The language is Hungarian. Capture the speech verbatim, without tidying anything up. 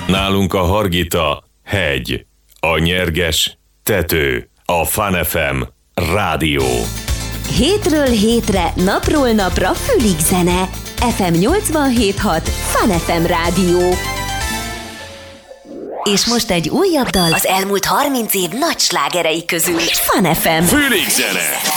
Nálunk a Hargita hegy, a Nyerges tető, a Fun ef em rádió. Hétről hétre, napról napra fülig zene. ef em nyolcvanhét hat Fun ef em rádió. És most egy újabb dal az elmúlt harminc év nagy slágerei közül. Fun ef em. Fülig zene.